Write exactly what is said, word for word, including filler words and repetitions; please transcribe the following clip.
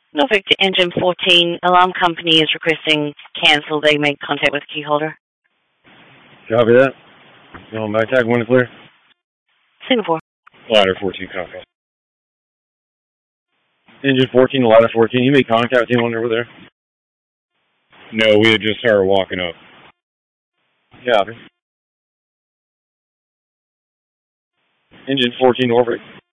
Norfolk to Engine fourteen, alarm company is requesting cancel. They made contact with key holder. Copy that. Going back tag, one to clear. Singapore. Ladder fourteen, copy. Engine fourteen, ladder fourteen, you made contact with anyone over there? No, we had just started walking up. Copy. Engine fourteen, Norfolk.